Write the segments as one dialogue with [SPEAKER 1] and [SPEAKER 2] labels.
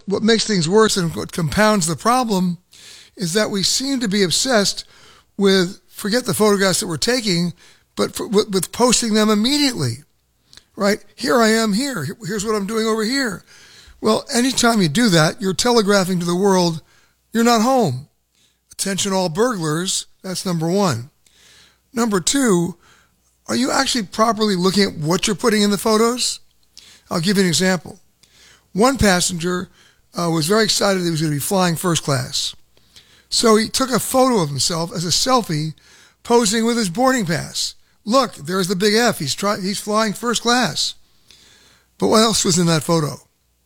[SPEAKER 1] what makes things worse and what compounds the problem is that we seem to be obsessed with, forget the photographs that we're taking, but with posting them immediately, right? Here I am here. Here's what I'm doing over here. Well, anytime you do that, you're telegraphing to the world, you're not home. Attention all burglars, that's number one. Number two, are you actually properly looking at what you're putting in the photos? I'll give you an example. One passenger was very excited that he was going to be flying first class. So he took a photo of himself as a selfie, posing with his boarding pass. Look, there's the big F. He's flying first class. But what else was in that photo?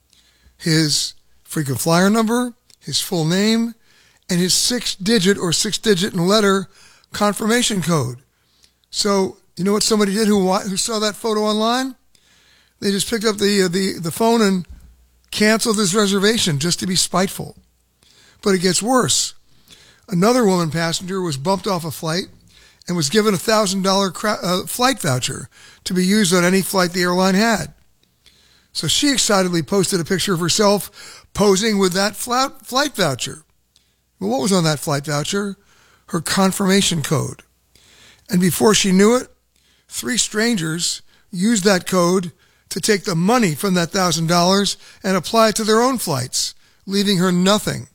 [SPEAKER 1] His frequent flyer number, his full name, and his six-digit and letter confirmation code. So, you know what somebody did who saw that photo online? They just picked up the phone and canceled his reservation just to be spiteful. But it gets worse. Another woman passenger was bumped off a flight and was given a $1,000 flight voucher to be used on any flight the airline had. So she excitedly posted a picture of herself posing with that flight voucher. Well, what was on that flight voucher? Her confirmation code. And before she knew it, 3 strangers used that code to take the money from that $1,000 and apply it to their own flights, leaving her nothing.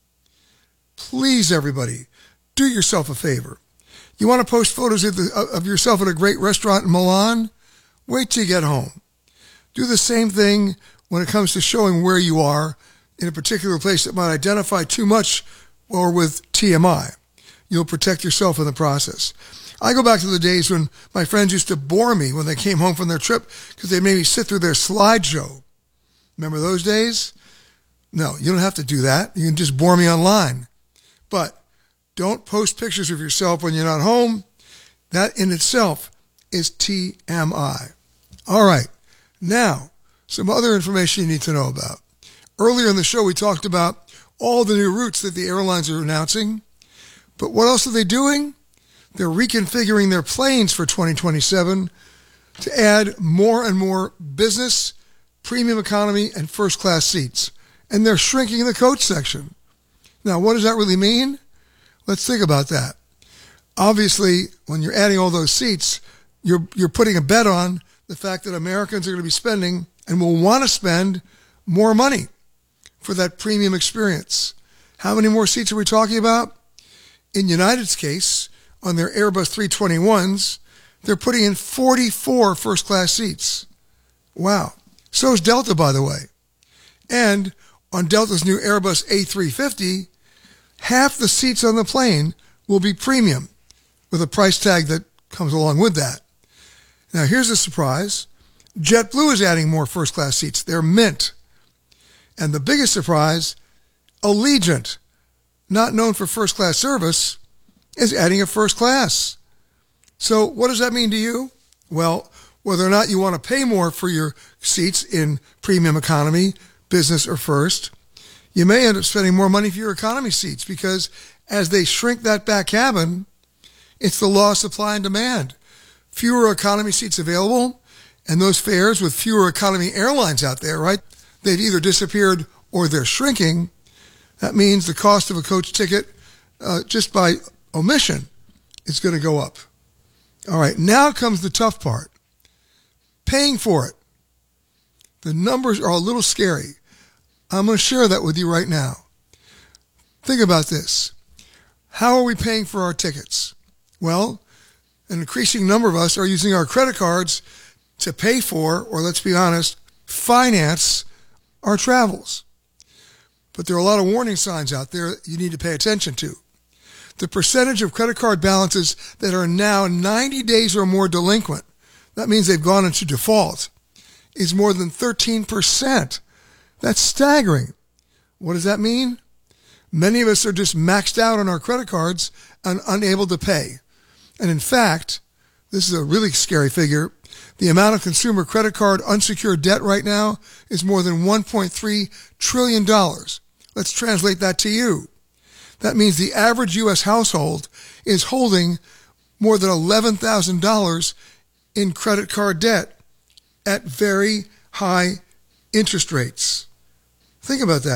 [SPEAKER 1] Please, everybody, do yourself a favor. You want to post photos of yourself at a great restaurant in Milan? Wait till you get home. Do the same thing when it comes to showing where you are in a particular place that might identify too much or with TMI. You'll protect yourself in the process. I go back to the days when my friends used to bore me when they came home from their trip because they made me sit through their slideshow. Remember those days? No, you don't have to do that. You can just bore me online. But don't post pictures of yourself when you're not home. That in itself is TMI. All right. Now, some other information you need to know about. Earlier in the show, we talked about all the new routes that the airlines are announcing. But what else are they doing? They're reconfiguring their planes for 2027 to add more and more business, premium economy, and first class seats. And they're shrinking the coach section. Now, what does that really mean? Let's think about that. Obviously, when you're adding all those seats, you're putting a bet on the fact that Americans are going to be spending and will want to spend more money for that premium experience. How many more seats are we talking about? In United's case, on their Airbus 321s, they're putting in 44 first-class seats. Wow. So is Delta, by the way. And on Delta's new Airbus A350, half the seats on the plane will be premium with a price tag that comes along with that. Now, here's a surprise. JetBlue is adding more first-class seats. They're Mint. And the biggest surprise, Allegiant, not known for first-class service, is adding a first class. So what does that mean to you? Well, whether or not you want to pay more for your seats in premium economy, business, or first, you may end up spending more money for your economy seats because as they shrink that back cabin, it's the law of supply and demand. Fewer economy seats available, and those fares with fewer economy airlines out there, right? They've either disappeared or they're shrinking. That means the cost of a coach ticket, just by omission, is going to go up. All right, now comes the tough part. Paying for it. The numbers are a little scary. I'm going to share that with you right now. Think about this. How are we paying for our tickets? Well, an increasing number of us are using our credit cards to pay for, or let's be honest, finance our travels. But there are a lot of warning signs out there you need to pay attention to. The percentage of credit card balances that are now 90 days or more delinquent, that means they've gone into default, is more than 13%. That's staggering. What does that mean? Many of us are just maxed out on our credit cards and unable to pay. And in fact, this is a really scary figure. The amount of consumer credit card unsecured debt right now is more than $1.3 trillion. Let's translate that to you. That means the average U.S. household is holding more than $11,000 in credit card debt at very high interest rates. Think about that.